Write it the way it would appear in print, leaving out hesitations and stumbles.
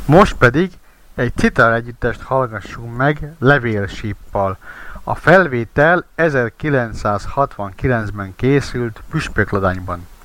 Most pedig egy Citar együttest hallgassunk meg Levélsíppal. A felvétel 1969-ben készült Püspökladányban.